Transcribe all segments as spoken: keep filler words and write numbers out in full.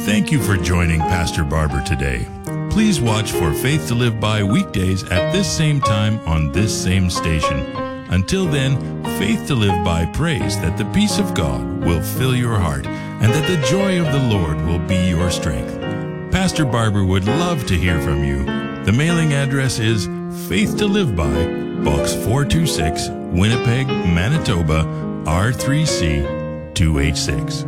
Thank you for joining Pastor Barber today. Please watch for Faith to Live By weekdays at this same time on this same station. Until then, Faith to Live By prays that the peace of God will fill your heart and that the joy of the Lord will be your strength. Pastor Barber would love to hear from you. The mailing address is Faith to Live By, Box four two six, Winnipeg, Manitoba, R three C two H six.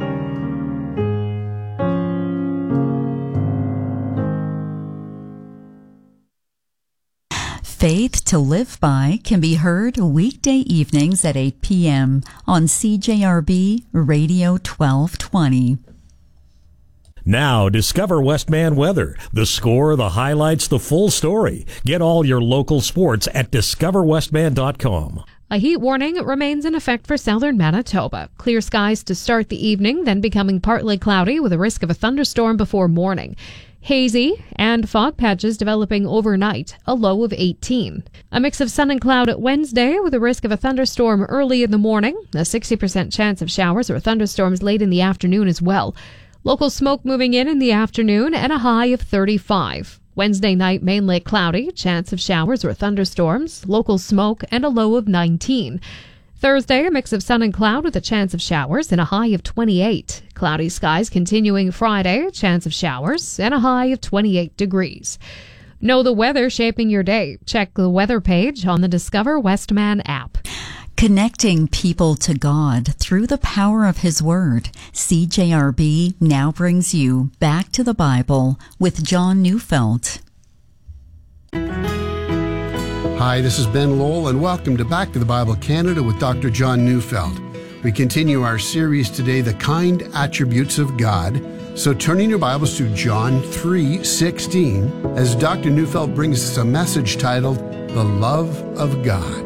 Faith to Live By can be heard weekday evenings at eight p.m. on C J R B Radio twelve twenty. Now, discover Westman Weather. The score, the highlights, the full story. Get all your local sports at discover westman dot com. A heat warning remains in effect for southern Manitoba. Clear skies to start the evening, then becoming partly cloudy with a risk of a thunderstorm before morning. Hazy and fog patches developing overnight, a low of eighteen. A mix of sun and cloud at Wednesday with a risk of a thunderstorm early in the morning, a sixty percent chance of showers or thunderstorms late in the afternoon as well. Local smoke moving in in the afternoon and a high of thirty-five. Wednesday night mainly cloudy, chance of showers or thunderstorms, local smoke and a low of nineteen. Thursday, a mix of sun and cloud with a chance of showers and a high of twenty-eight. Cloudy skies continuing Friday, chance of showers and a high of twenty-eight degrees. Know the weather shaping your day. Check the weather page on the Discover Westman app. Connecting people to God through the power of His Word. C J R B now brings you Back to the Bible with John Neufeld. Hi, this is Ben Lowell, and welcome to Back to the Bible Canada with Doctor John Neufeld. We continue our series today, The Kind Attributes of God. So turning your Bibles to John three sixteen, as Doctor Neufeld brings us a message titled, The Love of God.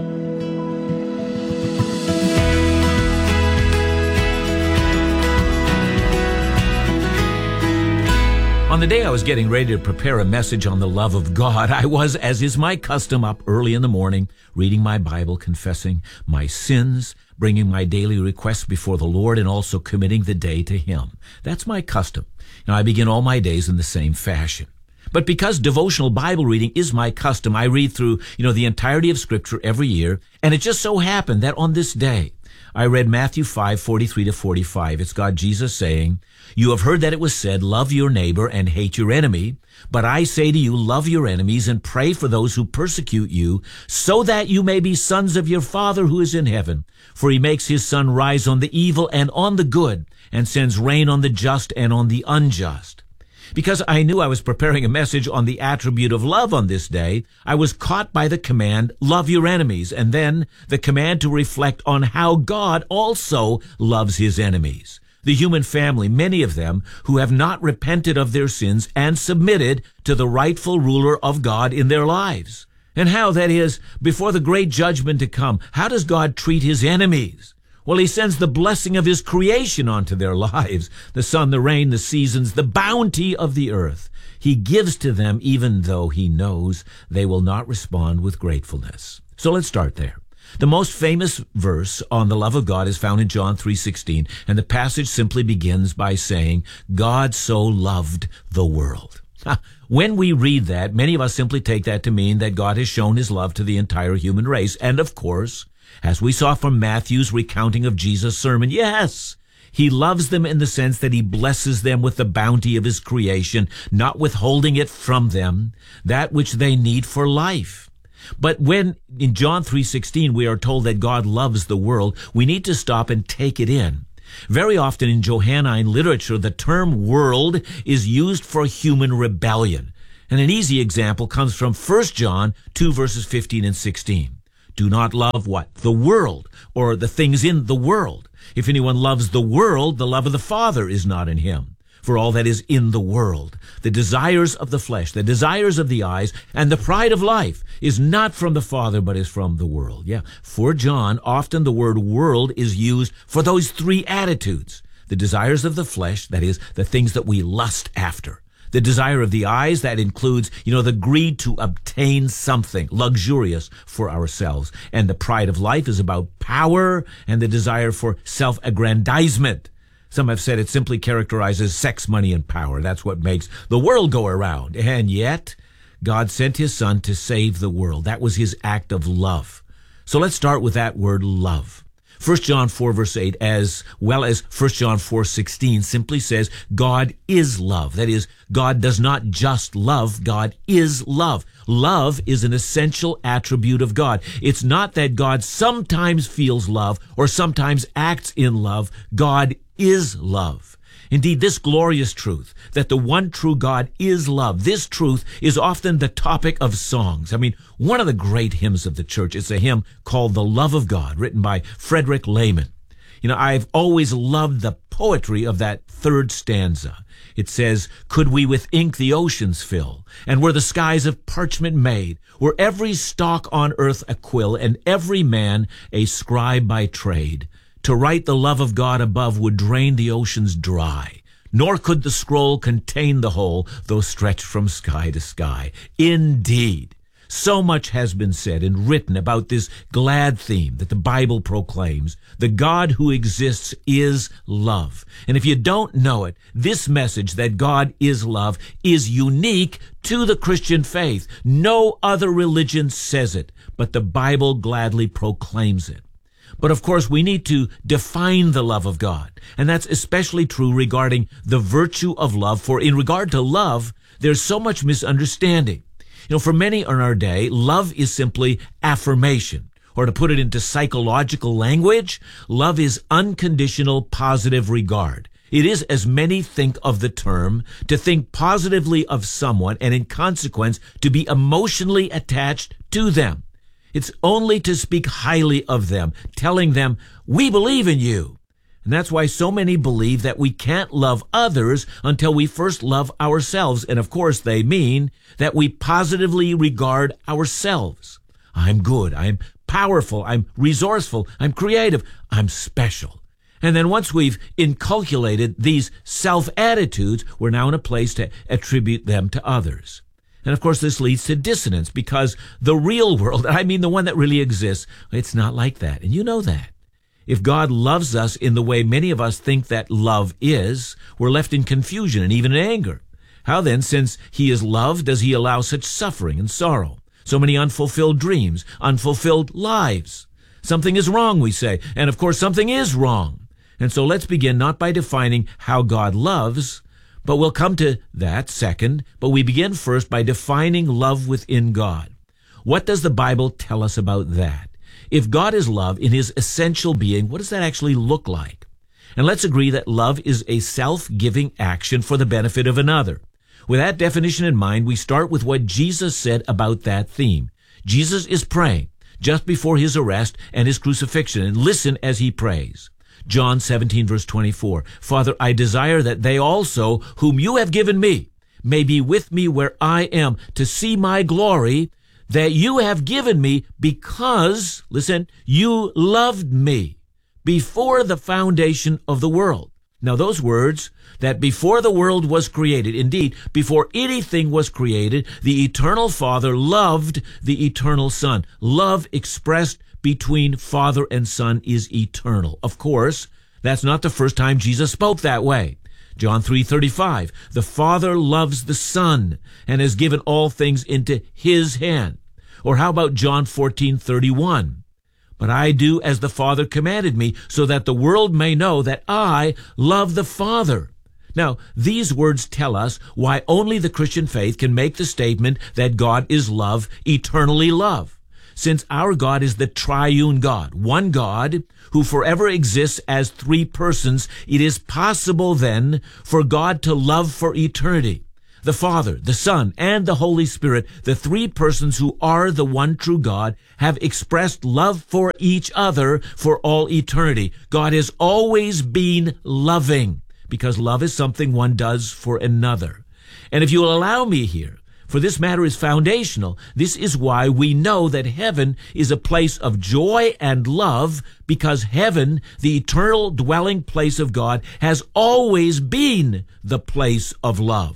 On the day I was getting ready to prepare a message on the love of God, I was, as is my custom, up early in the morning, reading my Bible, confessing my sins, bringing my daily requests before the Lord, and also committing the day to Him. That's my custom. And I begin all my days in the same fashion. But because devotional Bible reading is my custom, I read through, you know, the entirety of Scripture every year, and it just so happened that on this day, I read Matthew five, forty-three to forty-five. It's God, Jesus saying, "You have heard that it was said, love your neighbor and hate your enemy. But I say to you, love your enemies and pray for those who persecute you, so that you may be sons of your Father who is in heaven. For He makes His sun rise on the evil and on the good, and sends rain on the just and on the unjust." Because I knew I was preparing a message on the attribute of love on this day, I was caught by the command, love your enemies, and then the command to reflect on how God also loves His enemies. The human family, many of them who have not repented of their sins and submitted to the rightful ruler of God in their lives. And how, that is, before the great judgment to come, how does God treat His enemies? Well, He sends the blessing of His creation onto their lives, the sun, the rain, the seasons, the bounty of the earth. He gives to them even though He knows they will not respond with gratefulness. So let's start there. The most famous verse on the love of God is found in John three sixteen, and the passage simply begins by saying, God so loved the world. When we read that, many of us simply take that to mean that God has shown His love to the entire human race. And of course, as we saw from Matthew's recounting of Jesus' sermon, yes, He loves them in the sense that He blesses them with the bounty of His creation, not withholding it from them, that which they need for life. But when in John three sixteen we are told that God loves the world, we need to stop and take it in. Very often in Johannine literature, the term world is used for human rebellion. And an easy example comes from First John two, verses fifteen and sixteen. Do not love what? The world, or the things in the world. If anyone loves the world, the love of the Father is not in him. For all that is in the world, the desires of the flesh, the desires of the eyes, and the pride of life is not from the Father, but is from the world. Yeah, for John, often the word world is used for those three attitudes. The desires of the flesh, that is, the things that we lust after. The desire of the eyes, that includes, you know, the greed to obtain something luxurious for ourselves. And the pride of life is about power and the desire for self-aggrandizement. Some have said it simply characterizes sex, money, and power. That's what makes the world go around. And yet, God sent his Son to save the world. That was his act of love. So let's start with that word love. First John four verse eight, as well as First John four sixteen, simply says God is love. That is, God does not just love, God is love. Love is an essential attribute of God. It's not that God sometimes feels love or sometimes acts in love. God is love. Indeed, this glorious truth, that the one true God is love, this truth is often the topic of songs. I mean, one of the great hymns of the church is a hymn called The Love of God, written by Frederick Lehman. You know, I've always loved the poetry of that third stanza. It says, could we with ink the oceans fill, and were the skies of parchment made, were every stalk on earth a quill, and every man a scribe by trade, to write the love of God above would drain the oceans dry, nor could the scroll contain the whole, though stretched from sky to sky. Indeed, so much has been said and written about this glad theme that the Bible proclaims. The God who exists is love. And if you don't know it, this message that God is love is unique to the Christian faith. No other religion says it, but the Bible gladly proclaims it. But of course, we need to define the love of God. And that's especially true regarding the virtue of love. For in regard to love, there's so much misunderstanding. You know, for many in our day, love is simply affirmation. Or to put it into psychological language, love is unconditional positive regard. It is, as many think of the term, to think positively of someone and in consequence to be emotionally attached to them. It's only to speak highly of them, telling them, we believe in you. And that's why so many believe that we can't love others until we first love ourselves. And of course, they mean that we positively regard ourselves. I'm good. I'm powerful. I'm resourceful. I'm creative. I'm special. And then once we've inculcated these self-attitudes, we're now in a place to attribute them to others. And of course, this leads to dissonance because the real world, I mean the one that really exists, it's not like that. And you know that. If God loves us in the way many of us think that love is, we're left in confusion and even in anger. How then, since he is love, does he allow such suffering and sorrow? So many unfulfilled dreams, unfulfilled lives. Something is wrong, we say. And of course, something is wrong. And so let's begin not by defining how God loves, but we'll come to that second. But we begin first by defining love within God. What does the Bible tell us about that? If God is love in his essential being, what does that actually look like? And let's agree that love is a self-giving action for the benefit of another. With that definition in mind, we start with what Jesus said about that theme. Jesus is praying just before his arrest and his crucifixion, and listen as he prays. John seventeen, verse twenty-four, Father, I desire that they also, whom you have given me, may be with me where I am, to see my glory that you have given me because, listen, you loved me before the foundation of the world. Now those words, that before the world was created, indeed, before anything was created, the eternal Father loved the eternal Son. Love expressed between Father and Son is eternal. Of course, that's not the first time Jesus spoke that way. John three thirty-five, the Father loves the Son and has given all things into his hand. Or how about John fourteen thirty-one? But I do as the Father commanded me, so that the world may know that I love the Father. Now, these words tell us why only the Christian faith can make the statement that God is love, eternally love. Since our God is the triune God, one God who forever exists as three persons, it is possible then for God to love for eternity. The Father, the Son, and the Holy Spirit, the three persons who are the one true God, have expressed love for each other for all eternity. God has always been loving, because love is something one does for another. And if you will allow me here, for this matter is foundational, this is why we know that heaven is a place of joy and love, because heaven, the eternal dwelling place of God, has always been the place of love.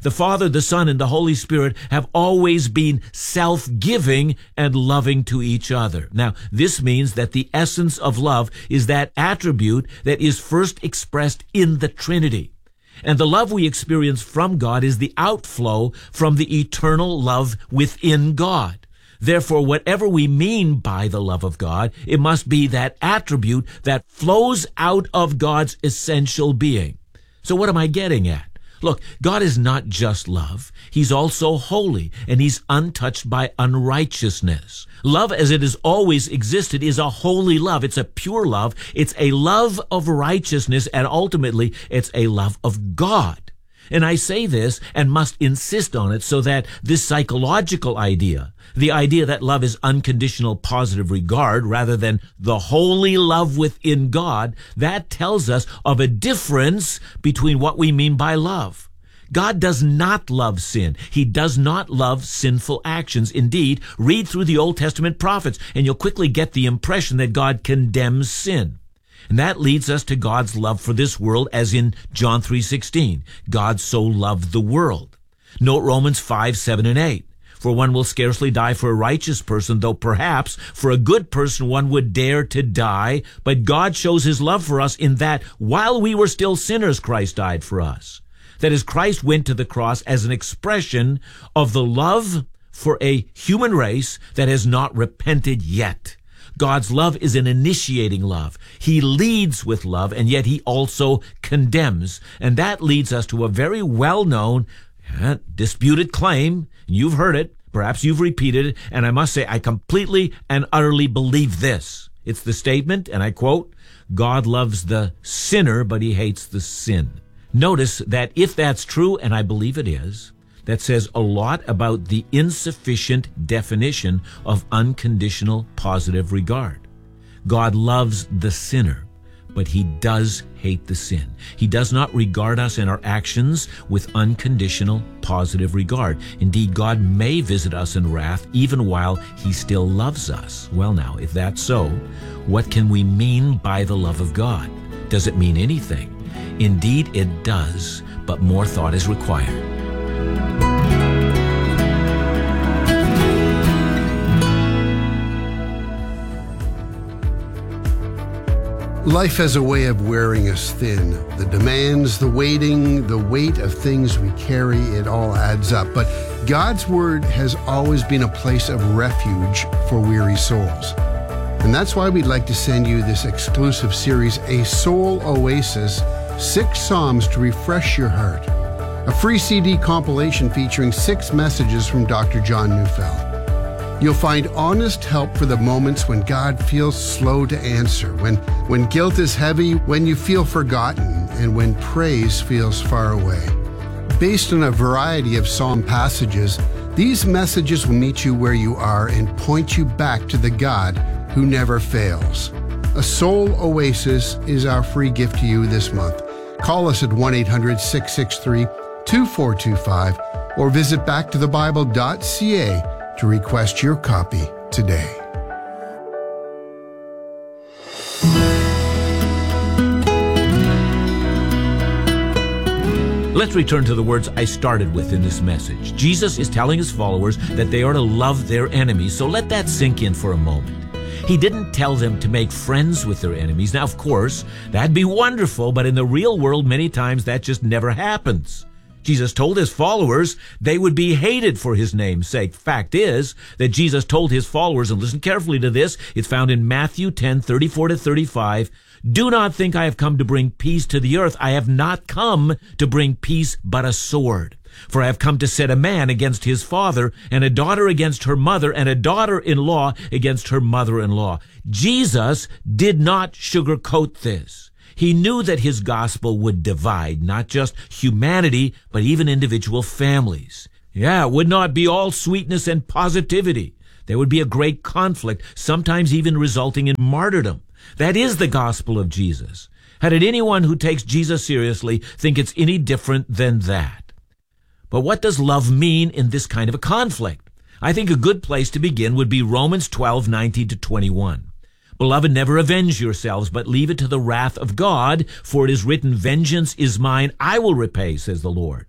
The Father, the Son, and the Holy Spirit have always been self-giving and loving to each other. Now, this means that the essence of love is that attribute that is first expressed in the Trinity. And the love we experience from God is the outflow from the eternal love within God. Therefore, whatever we mean by the love of God, it must be that attribute that flows out of God's essential being. So what am I getting at? Look, God is not just love. He's also holy, and he's untouched by unrighteousness. Love as it has always existed is a holy love. It's a pure love. It's a love of righteousness, and ultimately, it's a love of God. And I say this and must insist on it so that this psychological idea, the idea that love is unconditional positive regard rather than the holy love within God, that tells us of a difference between what we mean by love. God does not love sin. He does not love sinful actions. Indeed, read through the Old Testament prophets and you'll quickly get the impression that God condemns sin. And that leads us to God's love for this world, as in John three sixteen. God so loved the world. Note Romans five, seven, and eight. For one will scarcely die for a righteous person, though perhaps for a good person one would dare to die. But God shows his love for us in that while we were still sinners, Christ died for us. That is, Christ went to the cross as an expression of the love for a human race that has not repented yet. God's love is an initiating love. He leads with love, and yet he also condemns. And that leads us to a very well-known, uh, disputed claim. You've heard it. Perhaps you've repeated it. And I must say, I completely and utterly believe this. It's the statement, and I quote, God loves the sinner, but he hates the sin. Notice that if that's true, and I believe it is, that says a lot about the insufficient definition of unconditional positive regard. God loves the sinner, but he does hate the sin. He does not regard us and our actions with unconditional positive regard. Indeed, God may visit us in wrath even while he still loves us. Well now, if that's so, what can we mean by the love of God? Does it mean anything? Indeed, it does, but more thought is required. Life has a way of wearing us thin. The demands, the waiting, the weight of things we carry, it all adds up. But God's Word has always been a place of refuge for weary souls. And that's why we'd like to send you this exclusive series, A Soul Oasis, Six Psalms to Refresh Your Heart. A free C D compilation featuring six messages from Doctor John Neufeld. You'll find honest help for the moments when God feels slow to answer, when, when guilt is heavy, when you feel forgotten, and when praise feels far away. Based on a variety of psalm passages, these messages will meet you where you are and point you back to the God who never fails. A Soul Oasis is our free gift to you this month. Call us at one eight hundred, six six three, two four two five or visit back to the bible dot c a to request your copy today. Let's return to the words I started with in this message. Jesus is telling his followers that they are to love their enemies, so let that sink in for a moment. He didn't tell them to make friends with their enemies. Now, of course, that'd be wonderful, but in the real world, many times that just never happens. Jesus told his followers they would be hated for his name's sake. Fact is that Jesus told his followers, and listen carefully to this, it's found in Matthew ten, thirty-four to thirty-five, do not think I have come to bring peace to the earth. I have not come to bring peace, but a sword. For I have come to set a man against his father, and a daughter against her mother, and a daughter-in-law against her mother-in-law. Jesus did not sugarcoat this. He knew that his gospel would divide not just humanity, but even individual families. Yeah, it would not be all sweetness and positivity. There would be a great conflict, sometimes even resulting in martyrdom. That is the gospel of Jesus. How did anyone who takes Jesus seriously think it's any different than that? But what does love mean in this kind of a conflict? I think a good place to begin would be Romans twelve, nineteen to twenty-one. Beloved, never avenge yourselves, but leave it to the wrath of God, for it is written, vengeance is mine, I will repay, says the Lord.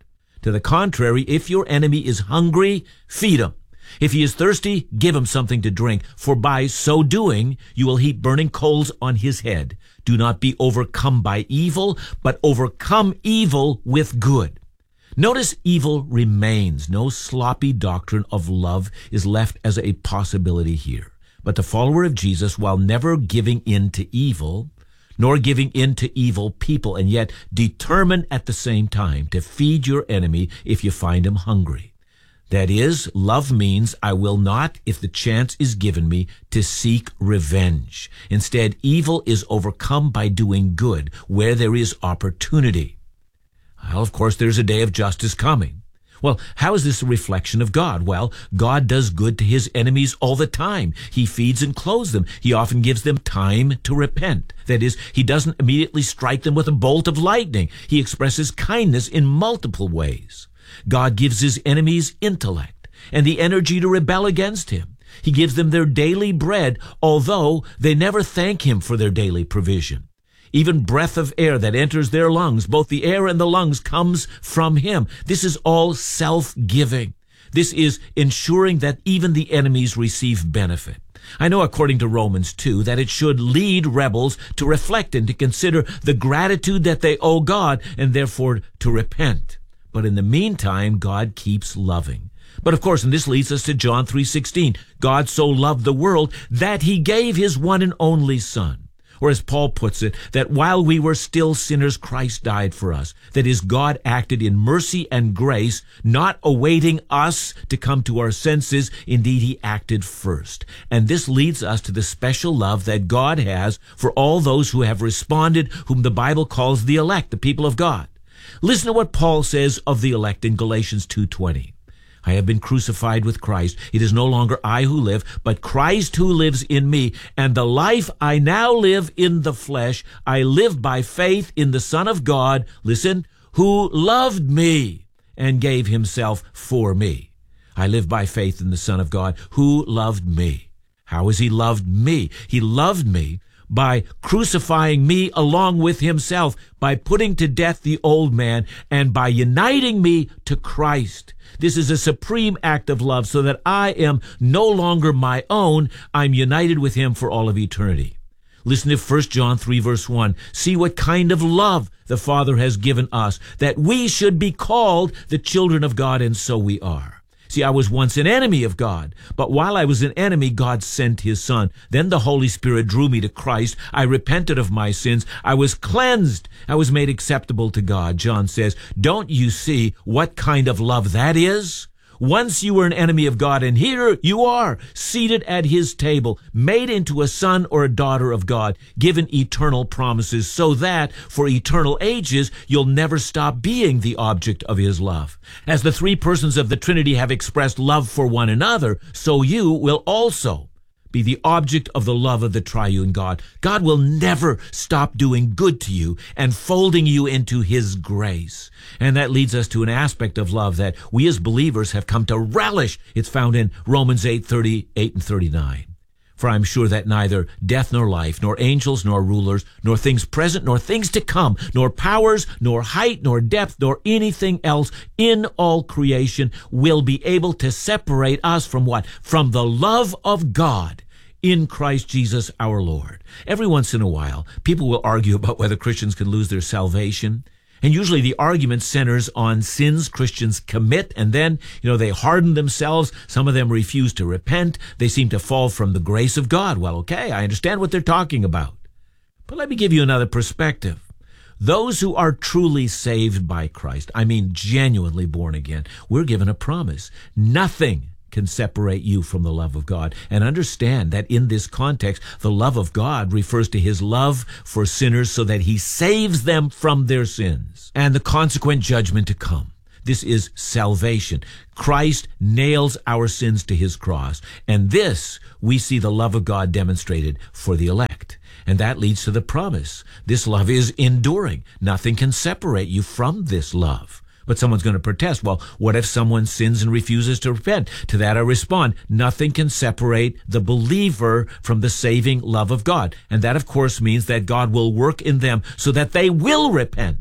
To the contrary, if your enemy is hungry, feed him. If he is thirsty, give him something to drink, for by so doing you will heap burning coals on his head. Do not be overcome by evil, but overcome evil with good. Notice evil remains. No sloppy doctrine of love is left as a possibility here. But the follower of Jesus, while never giving in to evil, nor giving in to evil people, and yet determined at the same time to feed your enemy if you find him hungry. That is, love means I will not, if the chance is given me, to seek revenge. Instead, evil is overcome by doing good where there is opportunity. Well, of course, there's a day of justice coming. Well, how is this a reflection of God? Well, God does good to his enemies all the time. He feeds and clothes them. He often gives them time to repent. That is, he doesn't immediately strike them with a bolt of lightning. He expresses kindness in multiple ways. God gives his enemies intellect and the energy to rebel against him. He gives them their daily bread, although they never thank him for their daily provision. Even breath of air that enters their lungs, both the air and the lungs, comes from him. This is all self-giving. This is ensuring that even the enemies receive benefit. I know, according to Romans two, that it should lead rebels to reflect and to consider the gratitude that they owe God and therefore to repent. But in the meantime, God keeps loving. But of course, and this leads us to John three sixteen, God so loved the world that he gave his one and only Son. Or as Paul puts it, that while we were still sinners, Christ died for us. That is, God acted in mercy and grace, not awaiting us to come to our senses. Indeed, he acted first. And this leads us to the special love that God has for all those who have responded, whom the Bible calls the elect, the people of God. Listen to what Paul says of the elect in Galatians two twenty. I have been crucified with Christ. It is no longer I who live, but Christ who lives in me. And the life I now live in the flesh, I live by faith in the Son of God, listen, who loved me and gave himself for me. I live by faith in the Son of God who loved me. How has he loved me? He loved me by crucifying me along with himself, by putting to death the old man, and by uniting me to Christ. This is a supreme act of love, so that I am no longer my own. I'm united with him for all of eternity. Listen to First John three, verse one. See what kind of love the Father has given us, that we should be called the children of God, and so we are. See, I was once an enemy of God, but while I was an enemy, God sent his Son. Then the Holy Spirit drew me to Christ. I repented of my sins. I was cleansed. I was made acceptable to God. John says, don't you see what kind of love that is? Once you were an enemy of God, and here you are, seated at his table, made into a son or a daughter of God, given eternal promises, so that for eternal ages you'll never stop being the object of his love. As the three persons of the Trinity have expressed love for one another, so you will also be the object of the love of the triune God. God will never stop doing good to you and folding you into his grace. And that leads us to an aspect of love that we as believers have come to relish. It's found in Romans eight, thirty-eight and thirty-nine. For I am sure that neither death nor life, nor angels nor rulers, nor things present nor things to come, nor powers, nor height, nor depth, nor anything else in all creation will be able to separate us from what? From the love of God in Christ Jesus our Lord. Every once in a while, people will argue about whether Christians can lose their salvation. And usually the argument centers on sins Christians commit, and then, you know, they harden themselves. Some of them refuse to repent. They seem to fall from the grace of God. Well, okay, I understand what they're talking about. But let me give you another perspective. Those who are truly saved by Christ, I mean genuinely born again, we're given a promise. Nothing can separate you from the love of God. And understand that in this context, the love of God refers to his love for sinners so that he saves them from their sins and the consequent judgment to come. This is salvation. Christ nails our sins to his cross. And this, we see the love of God demonstrated for the elect. And that leads to the promise. This love is enduring. Nothing can separate you from this love. But someone's going to protest. Well, what if someone sins and refuses to repent? To that I respond, nothing can separate the believer from the saving love of God. And that, of course, means that God will work in them so that they will repent.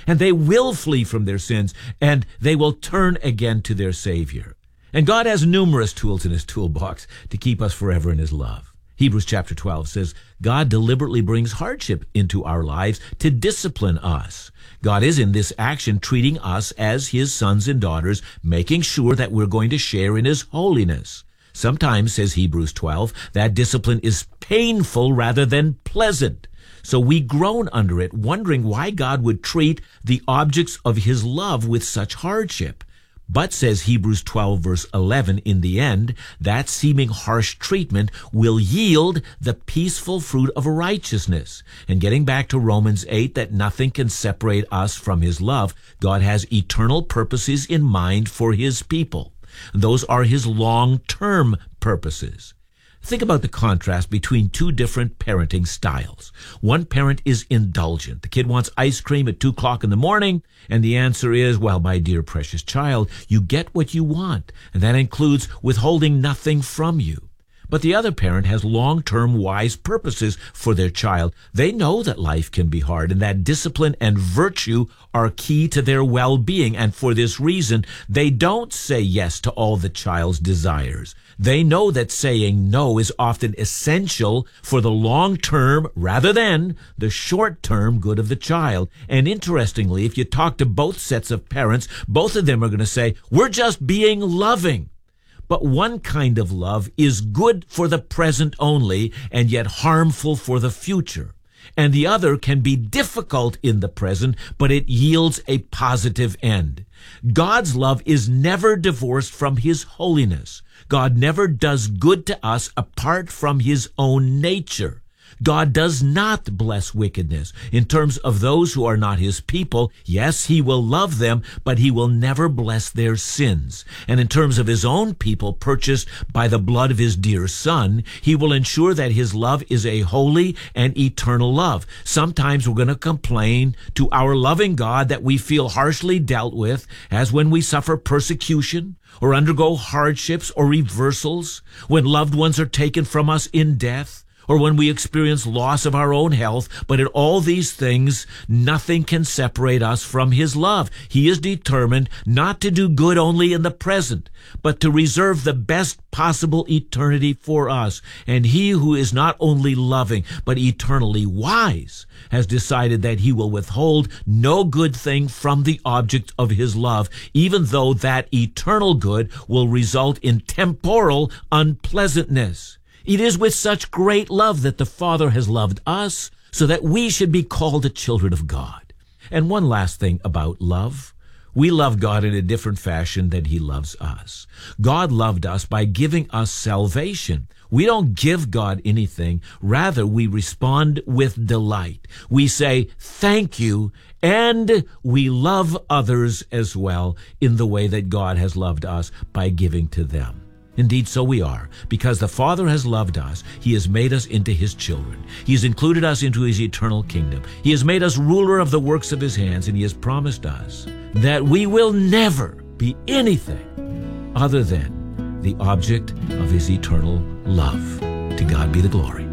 and they will flee from their sins, and they will turn again to their Savior. And God has numerous tools in his toolbox to keep us forever in his love. Hebrews chapter twelve says, God deliberately brings hardship into our lives to discipline us. God is in this action treating us as his sons and daughters, making sure that we're going to share in his holiness. Sometimes, says Hebrews twelve, that discipline is painful rather than pleasant. So we groan under it, wondering why God would treat the objects of his love with such hardship. But, says Hebrews twelve, verse eleven, in the end, that seeming harsh treatment will yield the peaceful fruit of righteousness. And getting back to Romans eight, that nothing can separate us from his love, God has eternal purposes in mind for his people. Those are his long-term purposes. Think about the contrast between two different parenting styles. One parent is indulgent. The kid wants ice cream at two o'clock in the morning, and the answer is, well, my dear precious child, you get what you want, and that includes withholding nothing from you. But the other parent has long-term wise purposes for their child. They know that life can be hard and that discipline and virtue are key to their well-being. And for this reason, they don't say yes to all the child's desires. They know that saying no is often essential for the long-term rather than the short-term good of the child. And interestingly, if you talk to both sets of parents, both of them are going to say, we're just being loving. But one kind of love is good for the present only and yet harmful for the future. And the other can be difficult in the present, but it yields a positive end. God's love is never divorced from his holiness. God never does good to us apart from his own nature. God does not bless wickedness. In terms of those who are not his people, yes, he will love them, but he will never bless their sins. And in terms of his own people purchased by the blood of his dear Son, he will ensure that his love is a holy and eternal love. Sometimes we're going to complain to our loving God that we feel harshly dealt with, as when we suffer persecution or undergo hardships or reversals, when loved ones are taken from us in death, or when we experience loss of our own health. But in all these things, nothing can separate us from his love. He is determined not to do good only in the present, but to reserve the best possible eternity for us. And he who is not only loving, but eternally wise, has decided that he will withhold no good thing from the object of his love, even though that eternal good will result in temporal unpleasantness. It is with such great love that the Father has loved us, so that we should be called the children of God. And one last thing about love. We love God in a different fashion than he loves us. God loved us by giving us salvation. We don't give God anything. Rather, we respond with delight. We say, thank you, and we love others as well in the way that God has loved us by giving to them. Indeed, so we are. Because the Father has loved us, he has made us into his children. He has included us into his eternal kingdom. He has made us ruler of the works of his hands, and he has promised us that we will never be anything other than the object of his eternal love. To God be the glory.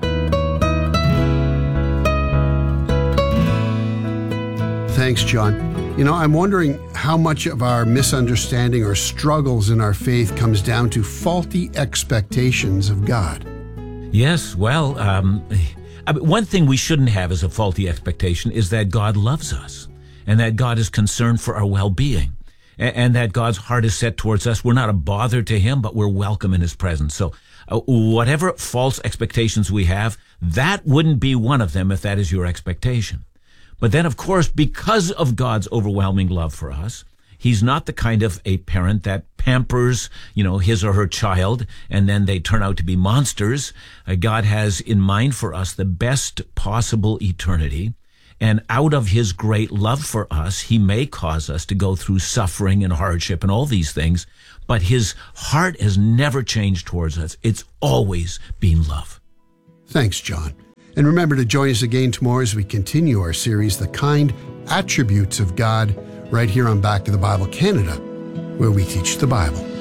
Thanks, John. You know, I'm wondering how much of our misunderstanding or struggles in our faith comes down to faulty expectations of God. Yes, well, um, I mean, one thing we shouldn't have as a faulty expectation is that God loves us and that God is concerned for our well-being and, and that God's heart is set towards us. We're not a bother to him, but we're welcome in his presence. So uh, whatever false expectations we have, that wouldn't be one of them if that is your expectation. But then, of course, because of God's overwhelming love for us, he's not the kind of a parent that pampers, you know, his or her child, and then they turn out to be monsters. Uh, God has in mind for us the best possible eternity. And out of his great love for us, he may cause us to go through suffering and hardship and all these things. But his heart has never changed towards us. It's always been love. Thanks, John. And remember to join us again tomorrow as we continue our series, The Kind Attributes of God, right here on Back to the Bible Canada, where we teach the Bible.